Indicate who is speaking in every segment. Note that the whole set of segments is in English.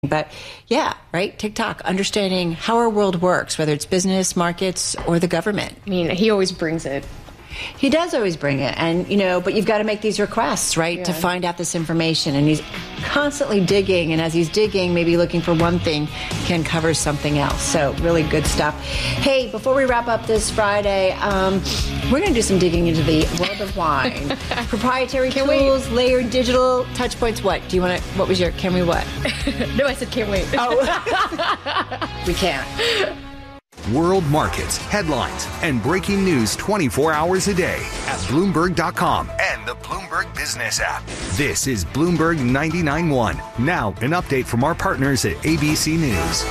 Speaker 1: But yeah, right? TikTok, understanding how our world works, whether it's business, markets, or the government.
Speaker 2: I mean, he always brings it.
Speaker 1: He does always bring it. And, but you've got to make these requests, right, to find out this information. And he's constantly digging. And as he's digging, maybe looking for one thing can cover something else. So really good stuff. Hey, before we wrap up this Friday, we're going to do some digging into the world of wine. Proprietary tools, layered digital touch points. What was your, can we what?
Speaker 2: No, I said can't wait.
Speaker 1: Oh, we can't.
Speaker 3: World markets, headlines, and breaking news 24 hours a day at Bloomberg.com and the Bloomberg Business app. This is Bloomberg 99.1. Now, an update from our partners at ABC News.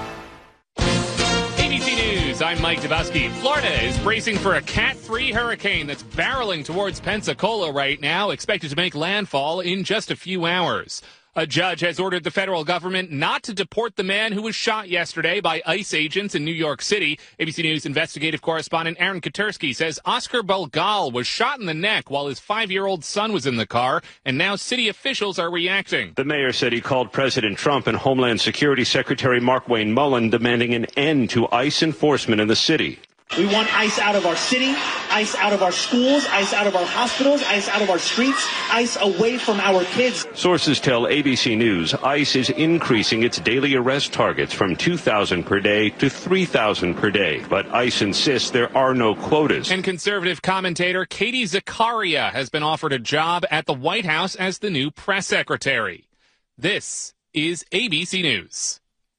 Speaker 4: ABC News, I'm Mike Dubowski. Florida is bracing for a Cat 3 hurricane that's barreling towards Pensacola right now, expected to make landfall in just a few hours. A judge has ordered the federal government not to deport the man who was shot yesterday by ICE agents in New York City. ABC News investigative correspondent Aaron Katersky says Oscar Belgal was shot in the neck while his 5-year-old son was in the car, and now city officials are reacting.
Speaker 5: The mayor said he called President Trump and Homeland Security Secretary Markwayne Mullin demanding an end to ICE enforcement in the city.
Speaker 6: We want ICE out of our city, ICE out of our schools, ICE out of our hospitals, ICE out of our streets, ICE away from our kids.
Speaker 5: Sources tell ABC News ICE is increasing its daily arrest targets from 2,000 per day to 3,000 per day. But ICE insists there are no quotas.
Speaker 4: And conservative commentator Katie Zakaria has been offered a job at the White House as the new press secretary. This is ABC News.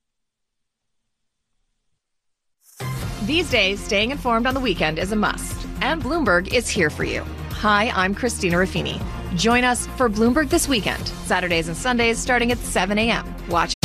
Speaker 7: These days, staying informed on the weekend is a must, and Bloomberg is here for you. Hi, I'm Christina Ruffini. Join us for Bloomberg This Weekend, Saturdays and Sundays starting at 7 a.m. Watch